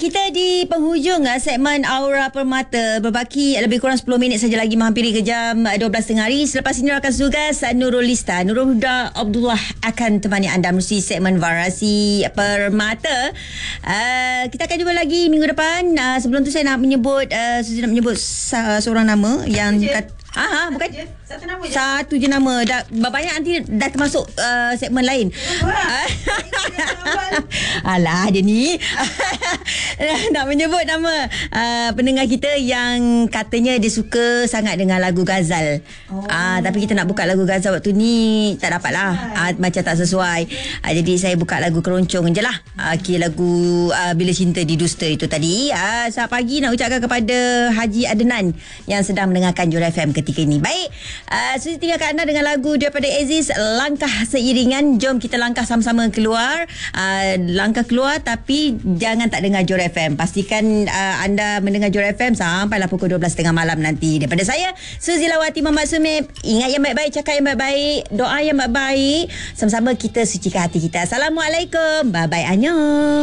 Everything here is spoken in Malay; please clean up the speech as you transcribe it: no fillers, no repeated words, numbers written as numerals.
Kita di penghujung segmen Aura Permata. Berbaki lebih kurang 10 minit saja lagi menghampiri ke jam 12 tengah hari. Selepas ini akan tugas Nurul Huda Abdullah akan temani anda melalui segmen Varasi Permata. Kita akan jumpa lagi minggu depan. Sebelum tu saya nak menyebut seorang nama yang bukan satu je nama. Dah banyak nanti dah termasuk segmen lain. Alah dia ni nak menyebut nama pendengar kita yang katanya dia suka sangat dengan lagu Ghazal. Tapi kita nak buka lagu Ghazal waktu ni tak dapat lah. Macam tak sesuai. Jadi saya buka lagu keroncong je lah. Lagu Bila Cinta Didusta itu tadi. Selamat pagi nak ucapkan kepada Haji Adnan yang sedang mendengarkan Jura FM ketika ini. Baik, saya tinggalkan anda dengan lagu daripada Aziz, Langkah Seiringan. Jom kita langkah sama-sama keluar. Langkah keluar tapi jangan tak dengar Jura FM. Pastikan anda mendengar Jura FM sampailah pukul 12.30 malam nanti. Daripada saya, Suzilawati Muhammad Sumib. Ingat yang baik-baik, cakap yang baik-baik, doa yang baik-baik. Sama-sama kita sucikan hati kita. Assalamualaikum. Bye-bye, annyeong.